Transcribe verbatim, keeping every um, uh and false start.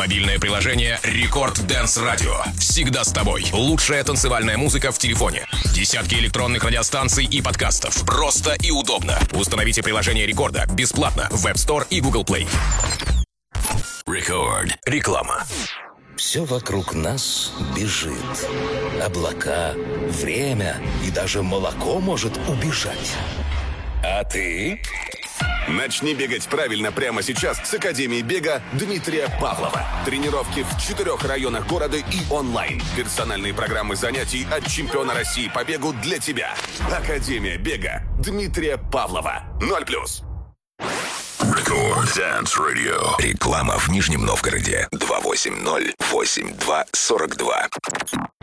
Мобильное приложение Рекорд Dance Radio. Всегда с тобой. Лучшая танцевальная музыка в телефоне. Десятки электронных радиостанций и подкастов. Просто и удобно. Установите приложение Рекорда бесплатно в App Store и Google Play. Рекорд. Реклама. Все вокруг нас бежит. Облака, время и даже молоко может убежать. А ты? Начни бегать правильно прямо сейчас с Академии бега Дмитрия Павлова. Тренировки в четырех районах города и онлайн. Персональные программы занятий от чемпиона России по бегу для тебя. Академия бега Дмитрия Павлова. Ноль плюс. Рекорд Dance Radio. Реклама в Нижнем Новгороде. два восемь ноль восемь два сорок два.